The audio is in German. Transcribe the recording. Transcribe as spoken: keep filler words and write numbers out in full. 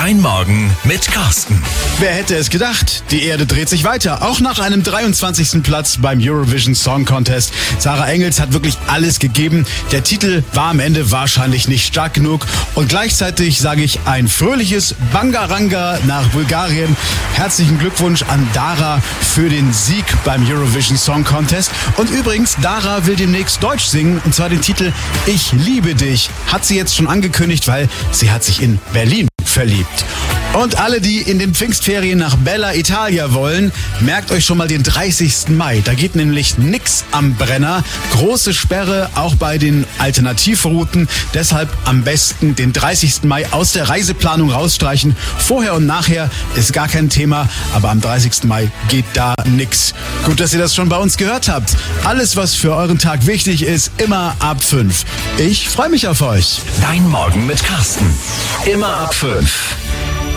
Dein Morgen mit Carsten. Wer hätte es gedacht? Die Erde dreht sich weiter. Auch nach einem dreiundzwanzigsten Platz beim Eurovision Song Contest. Sarah Engels hat wirklich alles gegeben. Der Titel war am Ende wahrscheinlich nicht stark genug. Und gleichzeitig sage ich ein fröhliches Bangaranga nach Bulgarien. Herzlichen Glückwunsch an Dara für den Sieg beim Eurovision Song Contest. Und übrigens, Dara will demnächst Deutsch singen. Und zwar den Titel Ich liebe dich. Hat sie jetzt schon angekündigt, weil sie hat sich in Berlin verliebt. Und alle, die in den Pfingstferien nach Bella Italia wollen, merkt euch schon mal den dreißigsten Mai. Da geht nämlich nix am Brenner. Große Sperre auch bei den Alternativrouten. Deshalb am besten den dreißigsten Mai aus der Reiseplanung rausstreichen. Vorher und nachher ist gar kein Thema, aber am dreißigsten Mai geht da nix. Gut, dass ihr das schon bei uns gehört habt. Alles, was für euren Tag wichtig ist, immer ab fünf. Ich freue mich auf euch. Dein Morgen mit Carsten. Immer ab fünf.